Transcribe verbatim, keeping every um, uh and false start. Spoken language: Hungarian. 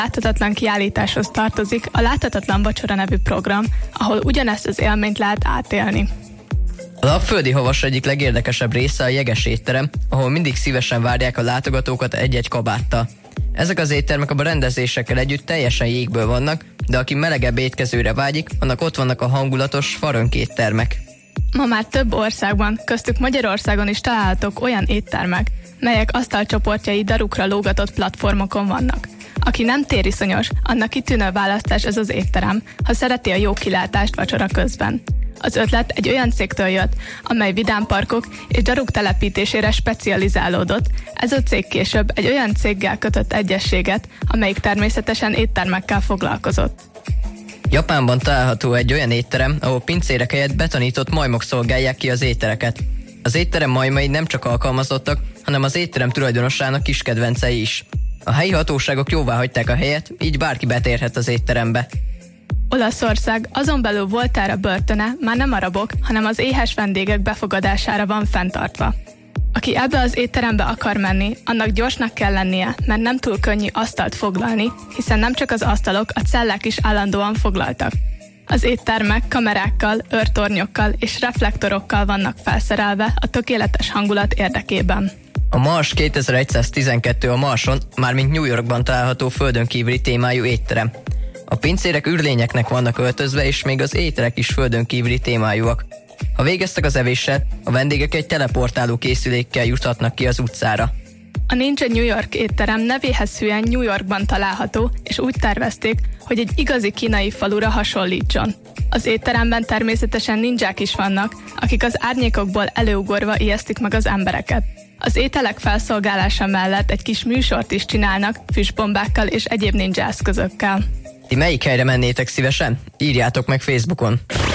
láthatatlan kiállításhoz tartozik a Láthatatlan vacsora nevű program, ahol ugyanezt az élményt lehet átélni. A Lapföldi Havas egyik legérdekesebb része a jeges étterem, ahol mindig szívesen várják a látogatókat egy-egy kabáttal. Ezek az éttermek a berendezésekkel együtt teljesen jégből vannak, de aki melegebb étkezőre vágyik, annak ott vannak a hangulatos farönk éttermek. Ma már több országban, köztük Magyarországon is találhatók olyan éttermek, melyek asztalcsoportjai darukra lógatott platformokon vannak. Aki nem tériszonyos, annak kitűnő választás ez az étterem, ha szereti a jó kilátást vacsora közben. Az ötlet egy olyan cégtől jött, amely vidámparkok és daruk telepítésére specializálódott. Ez a cég később egy olyan céggel kötött egyességet, amelyik természetesen éttermekkel foglalkozott. Japánban található egy olyan étterem, ahol pincérek helyett betanított majmok szolgálják ki az ételeket. Az étterem majmai nem csak alkalmazottak, hanem az étterem tulajdonosának kis kedvencei is. A helyi hatóságok jóváhagyták a helyet, így bárki betérhet az étterembe. Olaszország azon belül Voltaire börtöne már nem a rabok, hanem az éhes vendégek befogadására van fenntartva. Aki ebbe az étterembe akar menni, annak gyorsnak kell lennie, mert nem túl könnyű asztalt foglalni, hiszen nem csak az asztalok, a cellák is állandóan foglaltak. Az éttermek kamerákkal, őrtornyokkal és reflektorokkal vannak felszerelve a tökéletes hangulat érdekében. A Mars kétezer-egyszáztizenkettő a Marson, mármint New Yorkban található földönkívüli témájú étterem. A pincérek űrlényeknek vannak öltözve, és még az ételek is földönkívüli témájúak. Ha végeztek az evéssel, a vendégek egy teleportáló készülékkel juthatnak ki az utcára. A Ninja New York étterem nevéhez hűen New Yorkban található, és úgy tervezték, hogy egy igazi kínai falura hasonlítson. Az étteremben természetesen ninják is vannak, akik az árnyékokból előugorva ijesztik meg az embereket. Az ételek felszolgálása mellett egy kis műsort is csinálnak, füstbombákkal és egyéb ninja eszközökkel. Ti melyik helyre mennétek szívesen? Írjátok meg Facebookon!